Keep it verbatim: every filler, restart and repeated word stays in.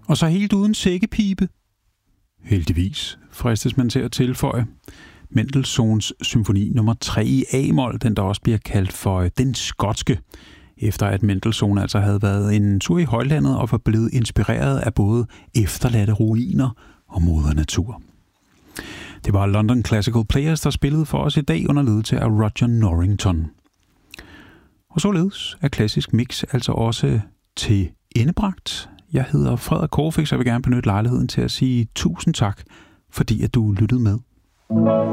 Og så helt uden sækkepibe. Heldigvis, fristes man til at tilføje. Mendelssohns symfoni nummer tre i A-mol, den der også bliver kaldt for den skotske, efter at Mendelssohn altså havde været en tur i højlandet og var blevet inspireret af både efterladte ruiner og moder natur. Det var London Classical Players, der spillede for os i dag under ledelse af Roger Norrington. Og således er Klassisk Mix altså også til endebragt. Jeg hedder Frederik Corfix, og jeg vil gerne benytte lejligheden til at sige tusind tak, fordi at du lyttede med.